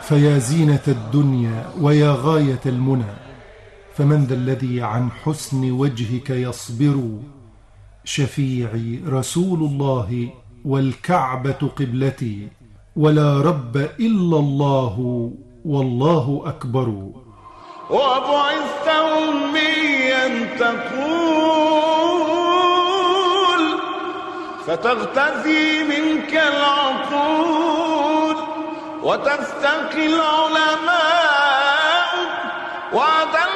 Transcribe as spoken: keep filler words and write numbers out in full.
فيا زينة الدنيا ويا غاية المنى، فمن ذا الذي عن حسن وجهك يصبر؟ شفيعي رسول الله والكعبة قبلتي، ولا رب إلا الله والله أكبر. وبعثت أميا تقول فتغتذي منك العقول، وتستقي العلماء وعدل